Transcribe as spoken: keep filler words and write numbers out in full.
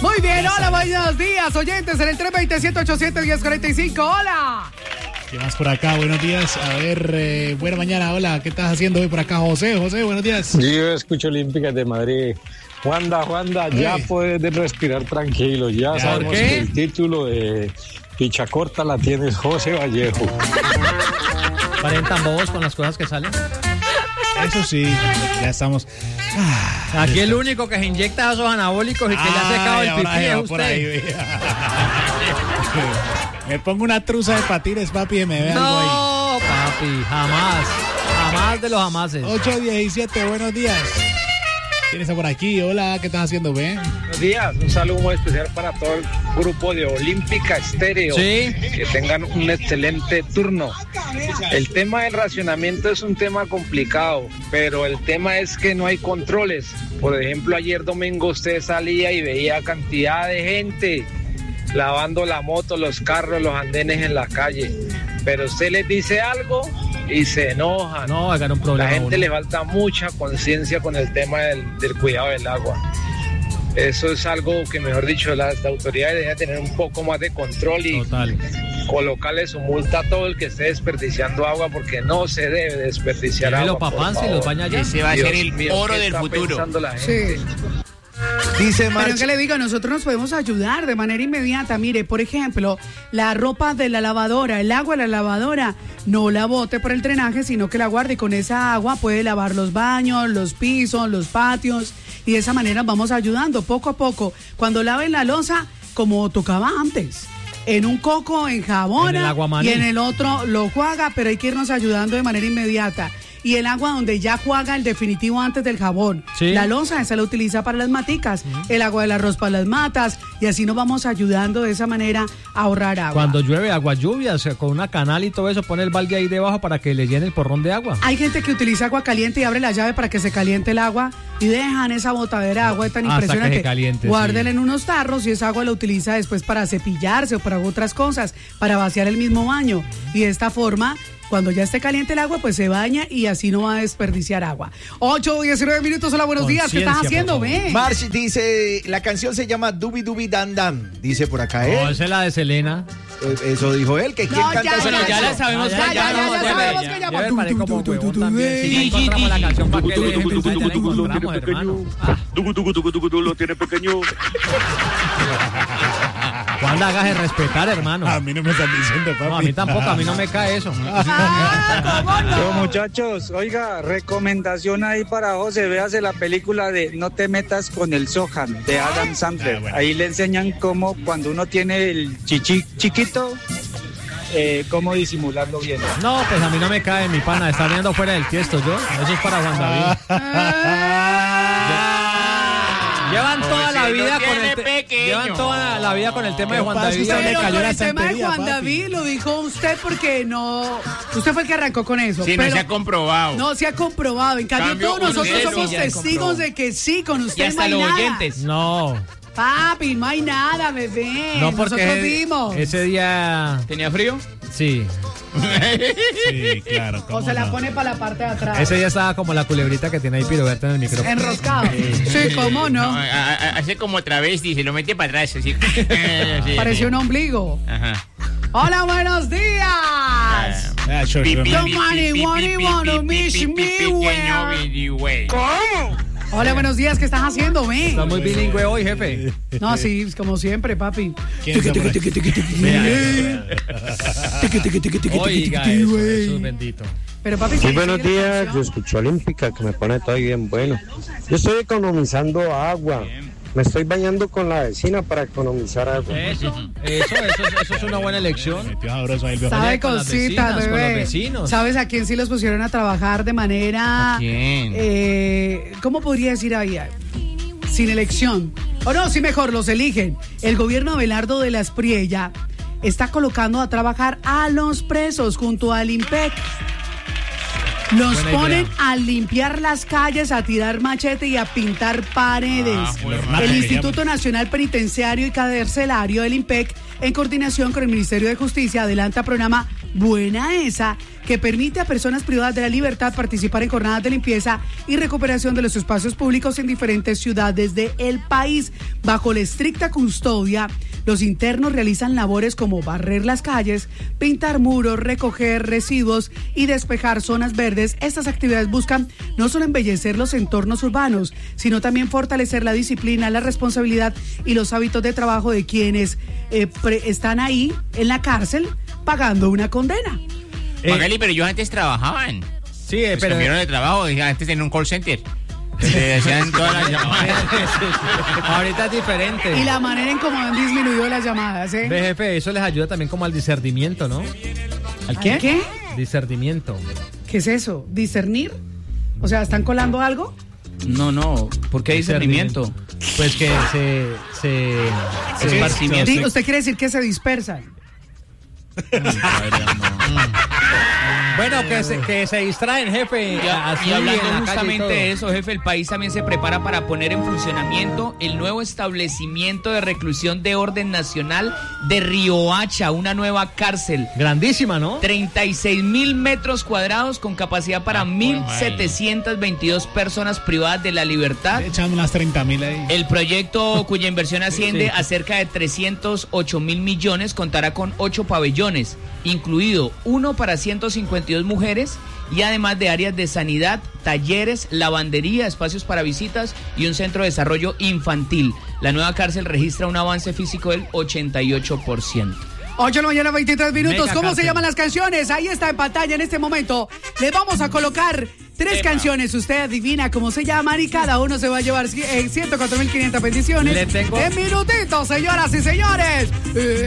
Muy bien, hola, buenos días, oyentes, en el tres dos siete, ocho siete, uno cero cuatro cinco, hola. ¿Qué más por acá? Buenos días. A ver, eh, buena mañana, hola. ¿Qué estás haciendo hoy por acá, José? José, buenos días. Yo escucho Olímpicas de Madrid. Juanda, Juanda, ya Uy. puedes respirar tranquilo. Ya, ¿Ya sabemos por qué? que el título de Picha Corta la tienes José Vallejo. ¿Parentan bobos con las cosas que salen? Eso sí, ya estamos. Ah, Aquí el único que se inyecta esos anabólicos y que le ha secado Ay, el ahora pipí se va es por usted. ahí. Me pongo una truza de patines, papi, y me ve algo ahí. No, papi, jamás. Jamás de los jamases. ocho diecisiete, buenos días. ¿Quién está por aquí? Hola, ¿qué estás haciendo, Ben? Buenos días, un saludo muy especial para todo el grupo de Olímpica Estéreo. Sí. Que tengan un excelente turno. El tema del racionamiento es un tema complicado, pero el tema es que no hay controles. Por ejemplo, ayer domingo usted salía y veía cantidad de gente lavando la moto, los carros, los andenes en la calle. Pero usted les dice algo y se enojan. No, hagan un problema. La gente uno. le falta mucha conciencia con el tema del, del cuidado del agua. Eso es algo que, mejor dicho, las autoridades deben tener un poco más de control y Total. colocarle su multa a todo el que esté desperdiciando agua, porque no se debe desperdiciar Llévelo agua. pa' por Pans y favor. los baña allá. Ese va a Dios ser el mío, oro ¿qué del está futuro. pensando la gente? Sí. Dice Pero March. que le digo, nosotros nos podemos ayudar de manera inmediata. Mire, por ejemplo, la ropa de la lavadora, el agua de la lavadora, no la bote por el drenaje, sino que la guarde y con esa agua puede lavar los baños, los pisos, los patios y de esa manera vamos ayudando poco a poco. Cuando laven la loza, como tocaba antes, en un coco En enjabona el aguamaní. y en el otro lo juega, pero hay que irnos ayudando de manera inmediata. Y el agua donde ya juega el definitivo antes del jabón. Sí. La loza, esa la utiliza para las maticas, el agua del arroz para las matas, y así nos vamos ayudando de esa manera a ahorrar agua. Cuando llueve, agua lluvia, o sea, con una canal y todo eso, pone el balde ahí debajo para que le llene el porrón de agua. Hay gente que utiliza agua caliente y abre la llave para que se caliente el agua y dejan esa botadera de agua tan Hasta que se impresionante. caliente, Guárdenla sí. en unos tarros y esa agua la utiliza después para cepillarse o para otras cosas, para vaciar el mismo baño. Y de esta forma, cuando ya esté caliente el agua, pues se baña y así no va a desperdiciar agua. ocho, diecinueve minutos, hola, buenos días. ¿Qué estás Conciencia, haciendo, por favor. ve? March dice, la canción se llama Dubi Dubi Dan Dan. Dice por acá, No, ¿eh? esa es la de Selena. Eso dijo él, que quién No, canta ya, esa ya, canción. ya la sabemos Ya, ya, ya, ya sabemos que llama. Ya me paré como huevón también. Si no encontramos la canción para que le dejen ya la encontramos, hermano. Ah, Tucu, tucu, tucu, tucu, tucu, lo tiene pequeño. Cuando hagas de respetar, hermano. A mí no me están diciendo, papi. No, a mí tampoco, a mí no me cae eso. Ah, ¿cómo no? Yo, muchachos, oiga, recomendación ahí para José, véase la película de No te metas con el Sohan de Adam Sandler. Ah, bueno. Ahí le enseñan cómo cuando uno tiene el chichi chiquito, eh, cómo disimularlo bien. No, pues a mí no me cae mi pana. Está viendo fuera del tiesto, yo. Eso es para Juan David. Llevan toda la José lo vida con tiene el te- pequeño. Llevan toda la vida con el tema de ¿Qué Juan pasa? David. Usted Ya le le Pero cayó con la el tema de santería, Juan papi. David lo dijo usted porque no... Usted fue el que arrancó con eso. Sí, pero no se ha comprobado. no se ha comprobado. En cambio, Cambio, todos nosotros usted somos sí ya testigos comprobó. de que sí, con usted Y no hasta hay los nada. oyentes. No, Papi, no hay nada, bebé. no porque Nosotros ese, vimos. ese día... ¿Tenía frío? Sí, Sí, claro. O ¿cómo se la no? pone para la parte de atrás. ese día estaba como la culebrita que tiene ahí Piroberta en el micrófono. Enroscado. Sí, cómo no. a- a- Hace como travesti, se lo mete para atrás. Así. Sí, Pareció sí. un ombligo. Ajá. Hola, buenos días. Ah, sure, Pi, sure, pi, man. pi, Somebody pi, pi, wanna pi, wanna pi, miss pi, me pi, pequeño where. videoway. Hola, buenos días. ¿Qué estás haciendo, ve? Está muy bilingüe hoy, jefe. No, sí, como siempre, papi. ¿Quién está por aquí? Oiga eso, Jesús bendito. Pero, papi, Muy sí, buenos sigue la días, yo canción. escucho Olímpica, que me pone todo bien bueno. Yo estoy economizando agua. Me estoy bañando con la vecina para economizar agua. Eso, eso, eso, eso es una buena elección. Metió sabroso ahí el viejo. Sabe Vaya con las cositas, vecinas, con bebé. los vecinos. ¿Sabes a quién sí los pusieron a trabajar de manera... ¿A quién? Eh, ¿Cómo podría decir ahí? Sin elección. O no, sí, mejor, los eligen. El gobierno de Abelardo de la Espriella está colocando a trabajar a los presos junto al IMPEC. Los Buena ponen idea. a limpiar las calles, a tirar machete y a pintar paredes. Ah, pues, el mate que Instituto Nacional Penitenciario y Carcelario del IMPEC, en coordinación con el Ministerio de Justicia, adelanta programa Buena esa, que permite a personas privadas de la libertad participar en jornadas de limpieza y recuperación de los espacios públicos en diferentes ciudades del país. Bajo la estricta custodia, los internos realizan labores como barrer las calles, pintar muros, recoger residuos y despejar zonas verdes. Estas actividades buscan no solo embellecer los entornos urbanos, sino también fortalecer la disciplina, la responsabilidad y los hábitos de trabajo de quienes eh, pre- están ahí en la cárcel pagando una condena. Eh, Magali, pero ellos antes trabajaban. Sí, eh, Pues pero... cambiaron de trabajo, antes tenían un call center. Le hacían todas las llamadas. Ahorita es diferente. Y la manera en cómo han disminuido las llamadas, ¿eh? Ve, jefe, eso les ayuda también como al discernimiento, ¿no? ¿Al qué? ¿Qué? Discernimiento. ¿Qué es eso? ¿Discernir? O sea, ¿están colando algo? No, no. ¿Por qué discernimiento? Pues que se... se, se Esparcimiento. Di- ¿Usted quiere decir que se dispersan? Bueno, que se, que se distraen, jefe. Y, a- así y hablando en la calle y justamente todo. de eso, jefe, el país también se prepara para poner en funcionamiento el nuevo establecimiento de reclusión de orden nacional de Riohacha, una nueva cárcel. Grandísima, ¿no? treinta y seis mil metros cuadrados con capacidad para mil setecientas veintidós personas privadas de la libertad. Echando unas treinta mil ahí. El proyecto, cuya inversión asciende Sí. a cerca de trescientos ocho mil millones, contará con ocho pabellones, incluido uno para ciento cincuenta y dos mujeres, y además de áreas de sanidad, talleres, lavandería, espacios para visitas y un centro de desarrollo infantil. La nueva cárcel registra un avance físico del ochenta y ocho por ciento. ocho de la mañana, veintitrés minutos. Mega ¿Cómo cárcel. se llaman las canciones? Ahí está en pantalla en este momento. Le vamos a colocar tres Epa. canciones. Usted adivina cómo se llaman y cada uno se va a llevar eh, ciento cuatro mil quinientas bendiciones. Le tengo- En minutitos, señoras y señores. Eh,